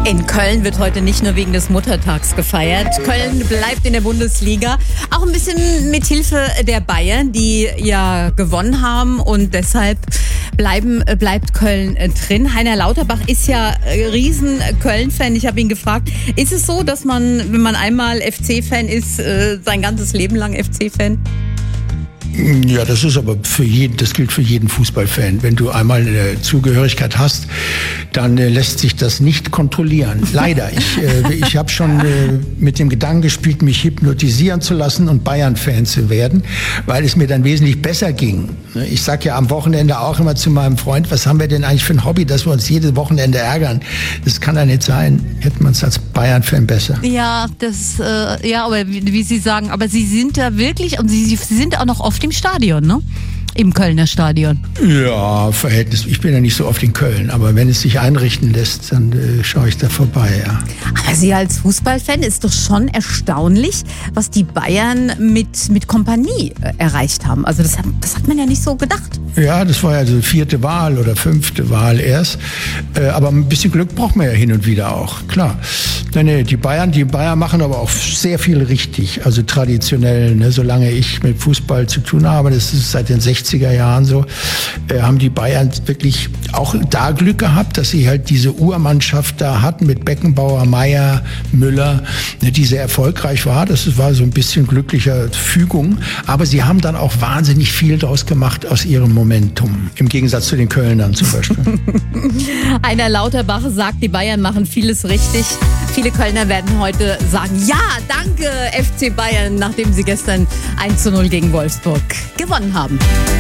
In Köln wird heute nicht nur wegen des Muttertags gefeiert. Köln bleibt in der Bundesliga. Auch ein bisschen mit Hilfe der Bayern, die ja gewonnen haben. Und deshalb bleibt Köln drin. Heiner Lauterbach ist ja riesen Köln-Fan. Ich habe ihn gefragt, ist es so, dass man, wenn man einmal FC-Fan ist, sein ganzes Leben lang FC-Fan? Ja, das ist aber das gilt für jeden Fußballfan. Wenn du einmal eine Zugehörigkeit hast, dann lässt sich das nicht kontrollieren. Leider. Ich habe schon mit dem Gedanken gespielt, mich hypnotisieren zu lassen und Bayern-Fan zu werden, weil es mir dann wesentlich besser ging. Ich sage ja am Wochenende auch immer zu meinem Freund, was haben wir denn eigentlich für ein Hobby, dass wir uns jedes Wochenende ärgern? Das kann ja nicht sein. Hätten wir uns als Bayern-Fan besser. Ja, aber wie Sie sagen, aber Sie sind da wirklich, und Sie sind auch noch oft im Stadion, ne? Im Kölner Stadion. Ja, Verhältnis. Ich bin ja nicht so oft in Köln, aber wenn es sich einrichten lässt, dann schaue ich da vorbei, ja. Aber Sie als Fußballfan ist doch schon erstaunlich, was die Bayern mit Kompanie erreicht haben. Also das hat man ja nicht so gedacht. Ja, das war ja die 4. Wahl oder 5. Wahl erst. Aber ein bisschen Glück braucht man ja hin und wieder auch, klar. Nee, die Bayern machen aber auch sehr viel richtig. Also traditionell, ne, solange ich mit Fußball zu tun habe, das ist seit den 60er Jahren so, haben die Bayern wirklich auch da Glück gehabt, dass sie halt diese Urmannschaft da hatten mit Beckenbauer, Meier, Müller, die sehr erfolgreich war. Das war so ein bisschen glücklicher Fügung. Aber sie haben dann auch wahnsinnig viel draus gemacht aus ihrem Momentum. Im Gegensatz zu den Kölnern zum Beispiel. Heiner Lauterbach sagt, die Bayern machen vieles richtig. Viele Kölner werden heute sagen, ja, danke FC Bayern, nachdem sie gestern 1:0 gegen Wolfsburg gewonnen haben.